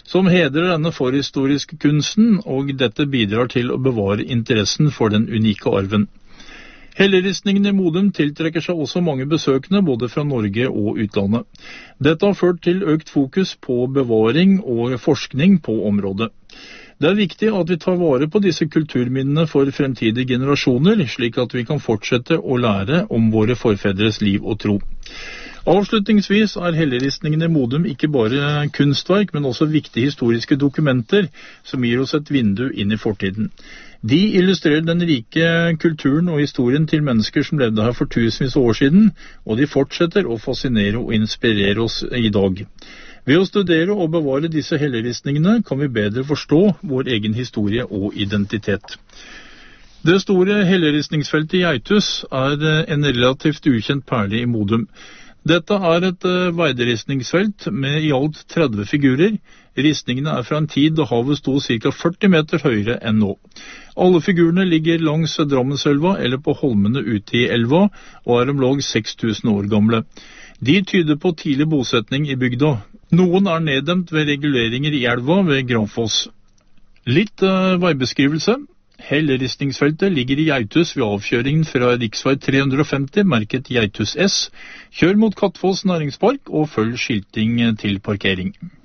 som hedrer denne forhistoriske kunsten, og dette bidrar til å bevare interessen for den unike arven. Helleristningen i Modum tiltrekker seg også mange besøkende, både fra Norge og utlandet. Dette har ført til økt fokus på bevaring og forskning på området. Det er viktig at vi tar vare på disse kulturminnene for fremtidige generasjoner, slik at vi kan fortsette å lære om våre forfedres liv og tro. Avslutningsvis er helleristningen i Modum ikke bare kunstverk, men også viktige historiske dokumenter som gir oss et vindu inn i fortiden. De illustrerer den rike kulturen og historien til mennesker som levde her for tusenvis av år siden, og de fortsetter å fascinere og inspirere oss i dag. Ved å studere og bevare disse helleristningene kan vi bedre forstå vår egen historie og identitet. Det store helleristningsfeltet i Geithus er en relativt ukjent perle i Modum. Dette er et veideristningsfelt med i alt 30 figurer. Ristningene er fra en tid da havet sto ca. 40 meter høyere enn nå. Alle figurene ligger langs Drammenselva eller på holmene ute i elva og er om lag 6000 år gamle. De tyder på tidlig bosetning i bygda. Noen er neddemt ved reguleringer i elva ved Granfoss. Litt veibeskrivelse. Helleristningsfeltet ligger i Geithus ved avkjøringen fra riksvei 350, merket Geithus S. Kjør mot Kattfoss næringspark og følg skilting til parkering.